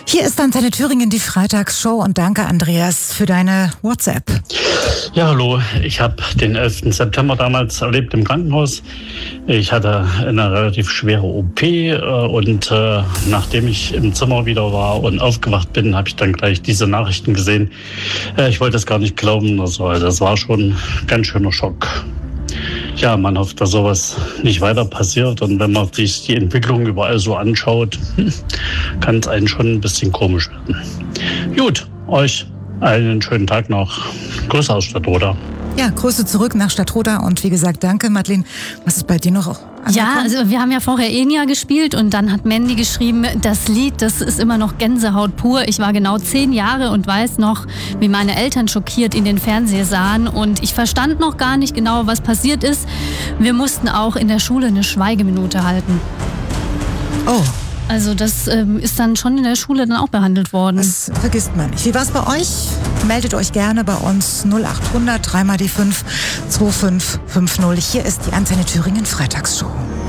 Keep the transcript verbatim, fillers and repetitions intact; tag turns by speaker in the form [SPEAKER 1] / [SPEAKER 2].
[SPEAKER 1] Hier ist Antenne Thüringen, die Freitagsshow, und danke, Andreas, für deine WhatsApp.
[SPEAKER 2] Ja, hallo. Ich habe den elften September damals erlebt im Krankenhaus. Ich hatte eine relativ schwere O P äh, und äh, nachdem ich im Zimmer wieder war und aufgewacht bin, habe ich dann gleich diese Nachrichten gesehen. Äh, ich wollte es gar nicht glauben. Also, das war schon ein ganz schöner Schock. Ja, man hofft, dass sowas nicht weiter passiert. Und wenn man sich die Entwicklung überall so anschaut, kann es einen schon ein bisschen komisch werden. Gut, euch einen schönen Tag noch. Grüße aus Stadtroda.
[SPEAKER 1] Ja, Grüße zurück nach Stadtroda und wie gesagt, danke, Madeleine. Was ist bei dir noch angekommen?
[SPEAKER 3] Ja, also wir haben ja vorher Enya gespielt und dann hat Mandy geschrieben, das Lied, das ist immer noch Gänsehaut pur. Ich war genau zehn Jahre und weiß noch, wie meine Eltern schockiert in den Fernseher sahen und ich verstand noch gar nicht genau, was passiert ist. Wir mussten auch in der Schule eine Schweigeminute halten.
[SPEAKER 1] Oh.
[SPEAKER 3] Also das ähm, ist dann schon in der Schule dann auch behandelt worden.
[SPEAKER 1] Das vergisst man nicht. Wie war's bei euch? Meldet euch gerne bei uns null acht hundert drei mal die fünf zwei fünf fünf null. Hier ist die Antenne Thüringen Freitagsshow.